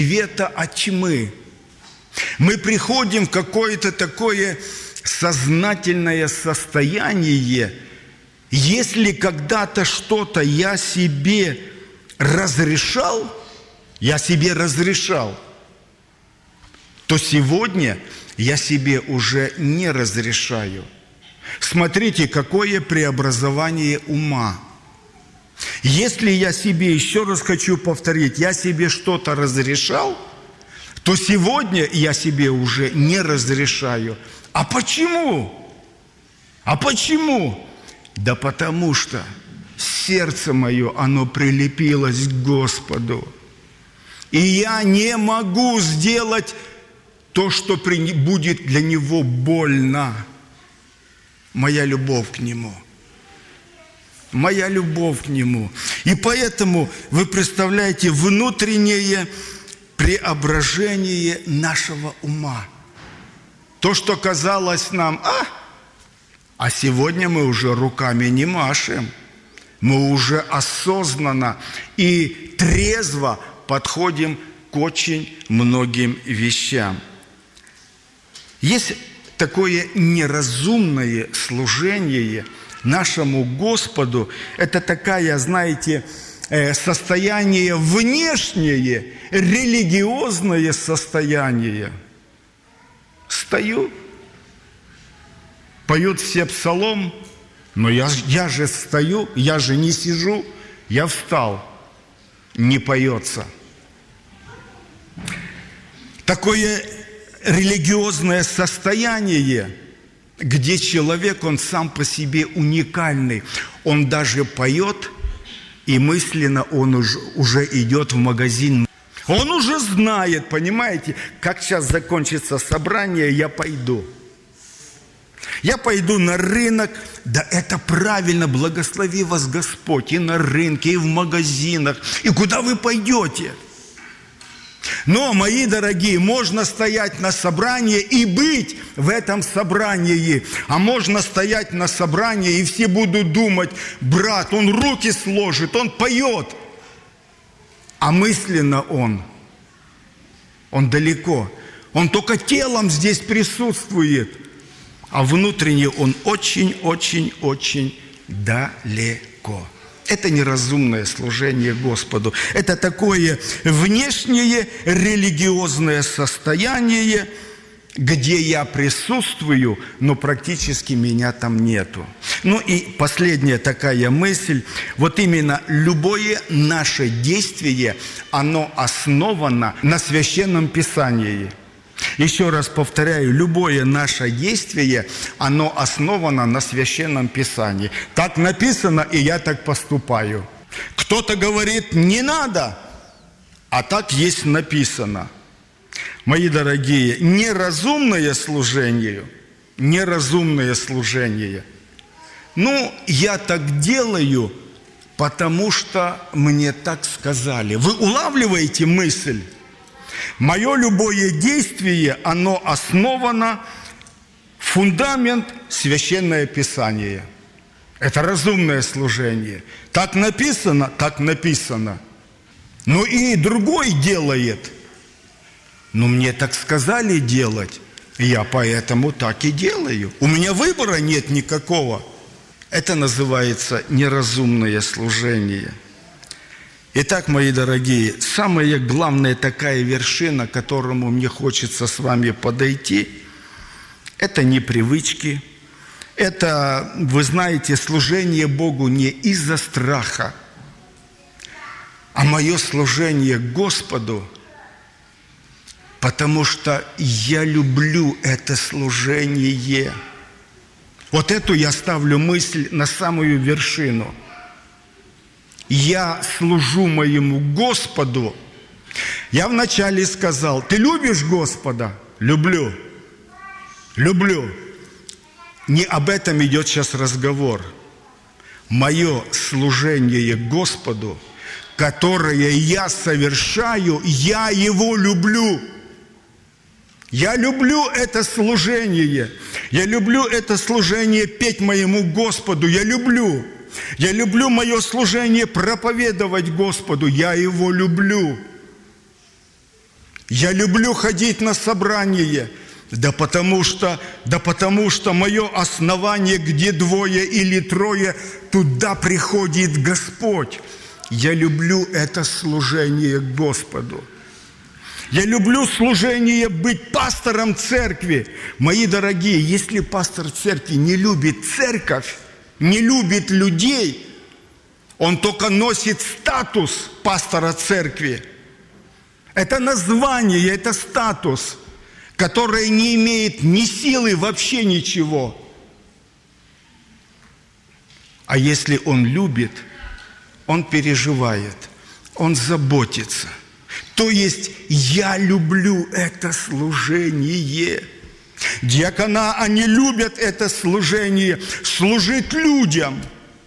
света от тьмы. Мы приходим в какое-то такое сознательное состояние. Если когда-то что-то я себе разрешал, то сегодня я себе уже не разрешаю. Смотрите, какое преобразование ума. Если я себе, еще раз хочу повторить, я себе что-то разрешал, то сегодня я себе уже не разрешаю. А почему? Да потому что сердце мое, оно прилепилось к Господу. И я не могу сделать то, что будет для Него больно. Моя любовь к Нему. Моя любовь к Нему. И поэтому вы представляете внутреннее преображение нашего ума. То, что казалось нам, а сегодня мы уже руками не машем. Мы уже осознанно и трезво подходим к очень многим вещам. Есть такое неразумное служение нашему Господу. Это такая, знаете, состояние внешнее, религиозное состояние. Стою, поют все псалом, но я же стою, я же не сижу, я встал, не поется. Такое религиозное состояние, где человек, он сам по себе уникальный, он даже поет, и мысленно он уже идет в магазин. Он уже знает, понимаете, как сейчас закончится собрание, я пойду. Я пойду на рынок, да это правильно, благослови вас Господь, и на рынке, и в магазинах, и куда вы пойдете. Но, мои дорогие, можно стоять на собрании и быть в этом собрании, а можно стоять на собрании, и все будут думать, брат, он руки сложит, он поет, а мысленно он далеко, он только телом здесь присутствует, а внутренне он очень-очень-очень далеко. Это неразумное служение Господу. Это такое внешнее религиозное состояние, где я присутствую, но практически меня там нету. Ну и последняя такая мысль. Вот именно любое наше действие, оно основано на Священном Писании. Еще раз повторяю, любое наше действие, оно основано на Священном Писании. Так написано, и я так поступаю. Кто-то говорит, не надо, а так есть написано. Мои дорогие, неразумное служение. Ну, я так делаю, потому что мне так сказали. Вы улавливаете мысль? Мое любое действие, оно основано, фундамент Священное Писание. Это разумное служение. Так написано, так написано. Ну и другой делает. Ну мне так сказали делать, я поэтому так и делаю. У меня выбора нет никакого. Это называется неразумное служение. Итак, мои дорогие, самая главная такая вершина, к которому мне хочется с вами подойти, это не привычки, это, вы знаете, служение Богу не из-за страха, а мое служение Господу, потому что я люблю это служение. Вот эту я ставлю мысль на самую вершину. Я служу моему Господу. Я вначале сказал, ты любишь Господа? Люблю. Люблю. Не об этом идет сейчас разговор. Мое служение Господу, которое я совершаю, я его люблю. Я люблю это служение. Я люблю это служение петь моему Господу. Я люблю мое служение проповедовать Господу. Я его люблю. Я люблю ходить на собрание. Да потому что мое основание, где двое или трое, туда приходит Господь. Я люблю это служение Господу. Я люблю служение, быть пастором церкви. Мои дорогие, если пастор церкви не любит церковь, не любит людей, он только носит статус пастора церкви. Это название, это статус, который не имеет ни силы, вообще ничего. А если он любит, он переживает, он заботится. То есть я люблю это служение. Диакона, они любят это служение, служить людям.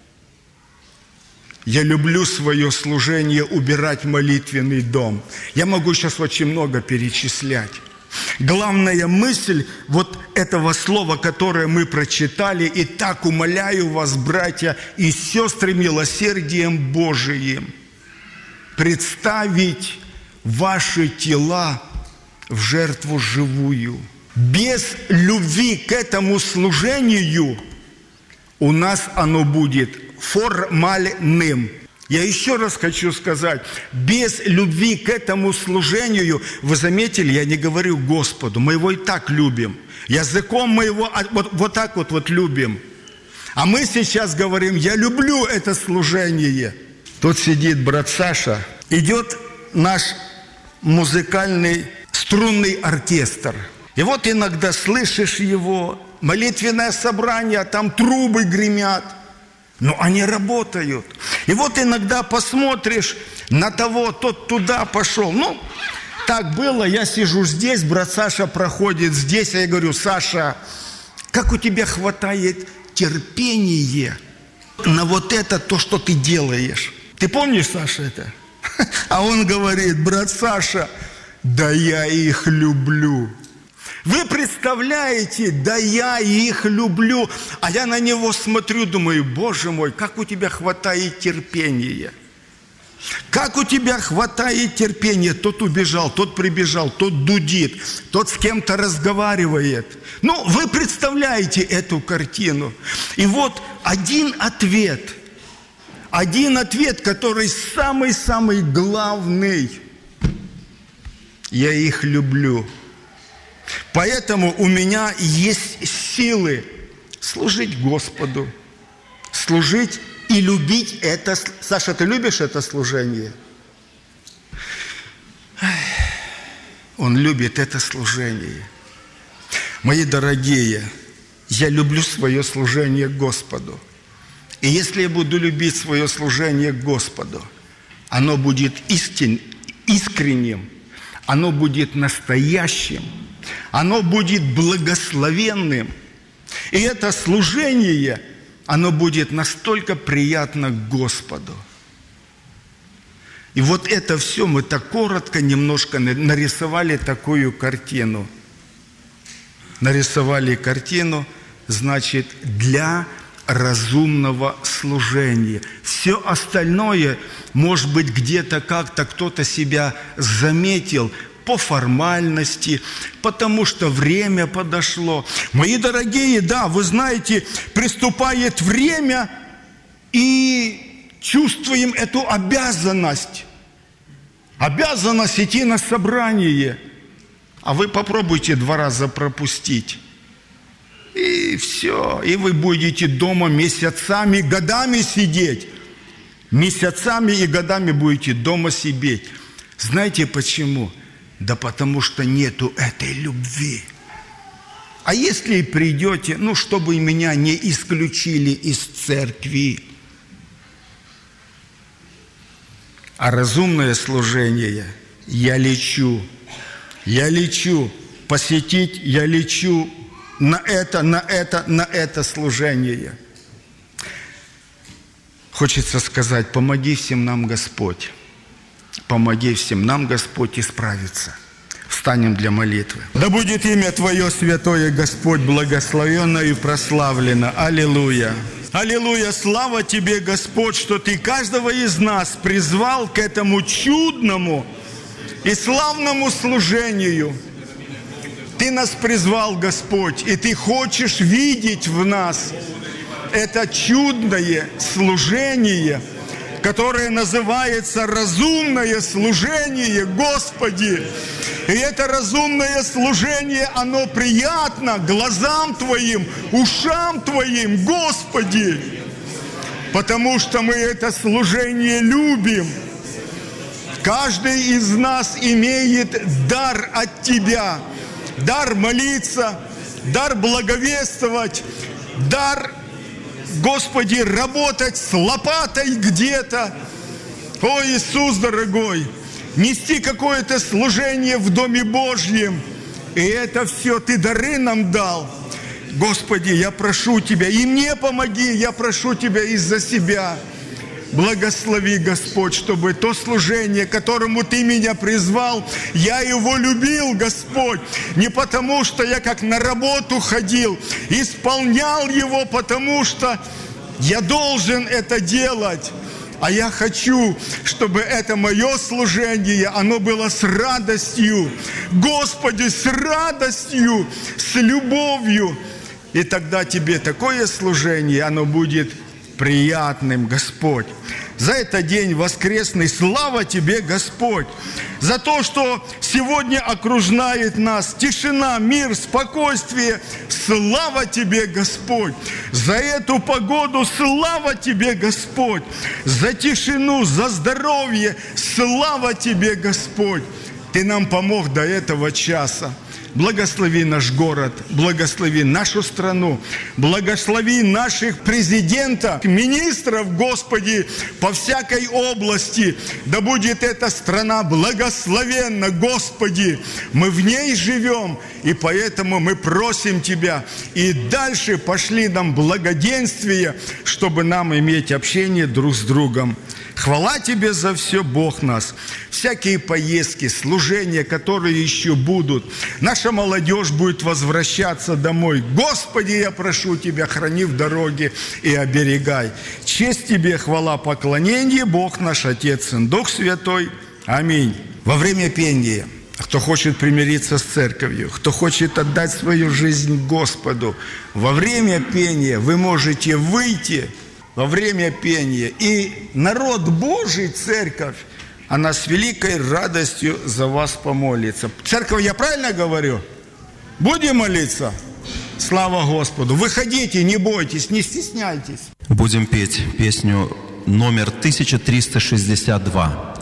Я люблю свое служение, убирать молитвенный дом. Я могу сейчас очень много перечислять. Главная мысль вот этого слова, которое мы прочитали: «И так умоляю вас, братья и сестры, милосердием Божиим, представить ваши тела в жертву живую». Без любви к этому служению у нас оно будет формальным. Я еще раз хочу сказать, без любви к этому служению, вы заметили, я не говорю Господу, мы его и так любим. Языком мы его вот так вот любим. А мы сейчас говорим: я люблю это служение. Тут сидит брат Саша, идет наш музыкальный струнный оркестр. И вот иногда слышишь его, молитвенное собрание, а там трубы гремят. Но они работают. И вот иногда посмотришь на того, тот туда пошел. Ну, так было, я сижу здесь, брат Саша проходит здесь, а я говорю: Саша, как у тебя хватает терпения на вот это, то, что ты делаешь. Ты помнишь, Саша, это? А он говорит: брат Саша, да я их люблю. Вы представляете, да я их люблю. А я на него смотрю, думаю: Боже мой, как у тебя хватает терпения. Как у тебя хватает терпения. Тот убежал, тот прибежал, тот дудит, тот с кем-то разговаривает. Ну, вы представляете эту картину. И вот один ответ, который самый-самый главный: я их люблю. Поэтому у меня есть силы служить Господу, служить и любить это. Саша, ты любишь это служение? Он любит это служение. Мои дорогие, я люблю свое служение Господу. И если я буду любить свое служение Господу, оно будет искренним, оно будет настоящим, оно будет благословенным. И это служение, оно будет настолько приятно Господу. И вот это все мы так коротко немножко нарисовали такую картину. Нарисовали картину, значит, для разумного служения. Все остальное, может быть, где-то как-то кто-то себя заметил по формальности, потому что время подошло. Мои дорогие, да, вы знаете, приступает время, и чувствуем эту обязанность. Обязанность идти на собрание. А вы попробуйте 2 раза пропустить. И все. И вы будете дома месяцами, годами сидеть. Месяцами и годами будете дома сидеть. Знаете почему? Да потому что нету этой любви. А если придете, чтобы меня не исключили из церкви. А разумное служение я лечу посетить, я лечу на это служение. Хочется сказать: помоги всем нам, Господь. Помоги всем нам, Господь, исправиться. Встанем для молитвы. Да будет имя Твое святое, Господь, благословенно и прославлено. Аллилуйя. Аллилуйя. Слава Тебе, Господь, что Ты каждого из нас призвал к этому чудному и славному служению. Ты нас призвал, Господь, и Ты хочешь видеть в нас это чудное служение, которое называется разумное служение, Господи. И это разумное служение, оно приятно глазам Твоим, ушам Твоим, Господи, потому что мы это служение любим. Каждый из нас имеет дар от Тебя, дар молиться, дар благовествовать, дар, Господи, работать с лопатой где-то. О, Иисус дорогой, нести какое-то служение в Доме Божьем. И это все Ты дары нам дал. Господи, я прошу Тебя, и мне помоги, я прошу Тебя из-за себя. Благослови, Господь, чтобы то служение, к которому Ты меня призвал, я его любил, Господь. Не потому, что я как на работу ходил, исполнял его, потому что я должен это делать. А я хочу, чтобы это мое служение, оно было с радостью. Господи, с радостью, с любовью. И тогда Тебе такое служение, оно будет приятным, Господь. За этот день воскресный слава Тебе, Господь. За то, что сегодня окружает нас тишина, мир, спокойствие. Слава Тебе, Господь. За эту погоду слава Тебе, Господь. За тишину, за здоровье слава Тебе, Господь. Ты нам помог до этого часа. Благослови наш город, благослови нашу страну, благослови наших президентов, министров, Господи, по всякой области. Да будет эта страна благословенна, Господи. Мы в ней живем, и поэтому мы просим Тебя. И дальше пошли нам благоденствие, чтобы нам иметь общение друг с другом. Хвала Тебе за все, Бог нас. Всякие поездки, служения, которые еще будут. Наша молодежь будет возвращаться домой. Господи, я прошу Тебя, храни в дороге и оберегай. Честь Тебе, хвала, поклонение, Бог наш, Отец, Сын, Дух Святой. Аминь. Во время пения, кто хочет примириться с церковью, кто хочет отдать свою жизнь Господу, во время пения вы можете выйти, во время пения, и народ Божий, церковь, она с великой радостью за вас помолится. Церковь, я правильно говорю? Будем молиться? Слава Господу! Выходите, не бойтесь, не стесняйтесь. Будем петь песню номер 1362.